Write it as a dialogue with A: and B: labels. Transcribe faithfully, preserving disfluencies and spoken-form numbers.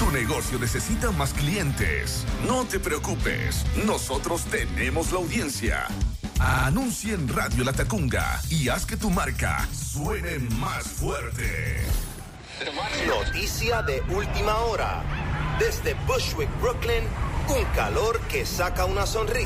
A: Tu negocio necesita más clientes. No te preocupes, nosotros tenemos la audiencia. Anuncia en Radio La Tacunga y haz que tu marca suene más fuerte.
B: Noticia de última hora. Desde Bushwick, Brooklyn, un calor que saca una sonrisa.